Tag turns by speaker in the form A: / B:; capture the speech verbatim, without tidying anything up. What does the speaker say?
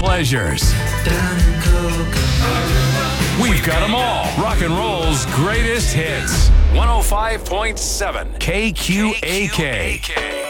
A: pleasures. We've got them all. Rock and roll's greatest hits. one oh five point seven K Q A K.